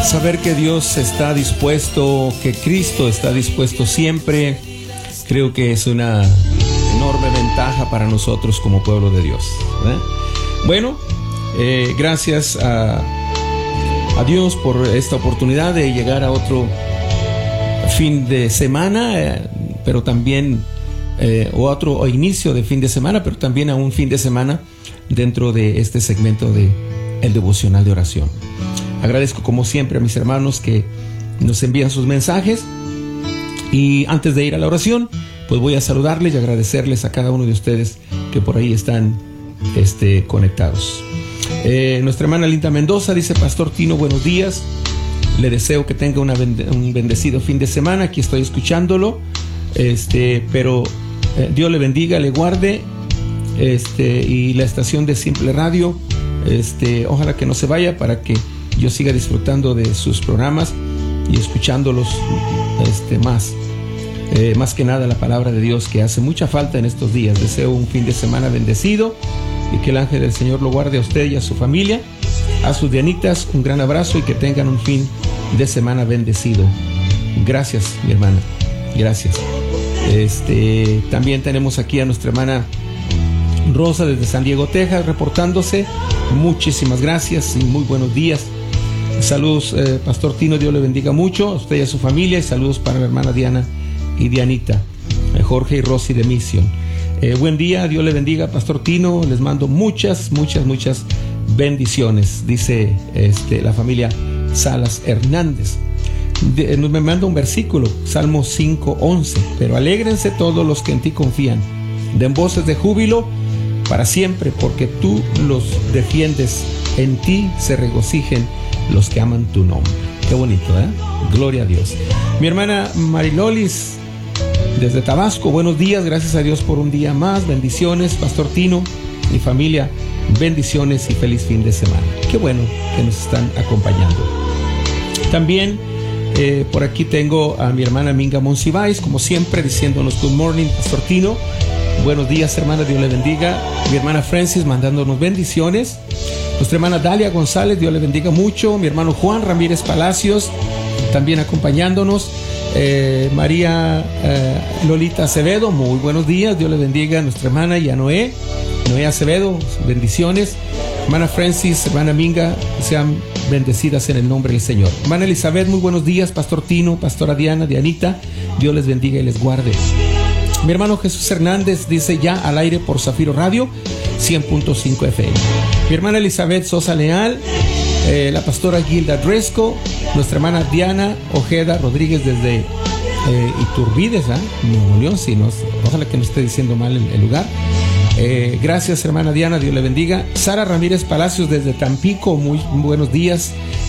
Saber que Dios está dispuesto, que Cristo está dispuesto siempre, creo que es una enorme ventaja para nosotros como pueblo de Dios, ¿eh? Bueno, gracias a Dios por esta oportunidad de llegar a otro fin de semana, pero también otro inicio de fin de semana, pero también a un fin de semana dentro de este segmento de el devocional de oración. Agradezco como siempre a mis hermanos que nos envían sus mensajes, y antes de ir a la oración pues voy a saludarles y agradecerles a cada uno de ustedes que por ahí están conectados. Nuestra hermana Linda Mendoza dice: Pastor Tino, buenos días, le deseo que tenga un bendecido fin de semana. Aquí estoy escuchándolo, pero Dios le bendiga, le guarde, y la estación de Simple Radio, ojalá que no se vaya, para que yo siga disfrutando de sus programas y escuchándolos más que nada la palabra de Dios, que hace mucha falta en estos días. Deseo un fin de semana bendecido y que el ángel del Señor lo guarde a usted y a su familia, a sus dianitas. Un gran abrazo y que tengan un fin de semana bendecido. Gracias, mi hermana, gracias. También tenemos aquí a nuestra hermana Rosa desde San Diego, Texas, reportándose. Muchísimas gracias y muy buenos días. Saludos, Pastor Tino, Dios le bendiga mucho a usted y a su familia, y saludos para la hermana Diana y Dianita, Jorge y Rosy de Mission. Buen día, Dios le bendiga, Pastor Tino, les mando muchas bendiciones, dice la familia Salas Hernández. Me manda un versículo, Salmo 5:11: pero alégrense todos los que en ti confían, den voces de júbilo para siempre, porque tú los defiendes, en ti se regocijen los que aman tu nombre. Qué bonito, ¿eh? Gloria a Dios. Mi hermana Marilolis desde Tabasco, buenos días, gracias a Dios por un día más. Bendiciones, Pastor Tino y familia, bendiciones y feliz fin de semana. Qué bueno que nos están acompañando. También por aquí tengo a mi hermana Minga Monsiváis, como siempre, diciéndonos good morning, Pastor Tino. Buenos días, hermana, Dios le bendiga. Mi hermana Francis mandándonos bendiciones. Nuestra hermana Dalia González, Dios le bendiga mucho. Mi hermano Juan Ramírez Palacios también acompañándonos. María Lolita Acevedo, muy buenos días, Dios le bendiga. Nuestra hermana Noé Acevedo, bendiciones. Hermana Francis, hermana Minga, sean bendecidas en el nombre del Señor. Hermana Elizabeth, muy buenos días. Pastor Tino, Pastora Diana, Dianita, Dios les bendiga y les guarde. Mi hermano Jesús Hernández dice: ya al aire por Zafiro Radio 100.5 FM. Mi hermana Elizabeth Sosa Leal, la pastora Gilda Dresco, nuestra hermana Diana Ojeda Rodríguez desde Iturbides, Nuevo León, ojalá que no esté diciendo mal el lugar. Gracias, hermana Diana, Dios le bendiga. Sara Ramírez Palacios desde Tampico, muy buenos días.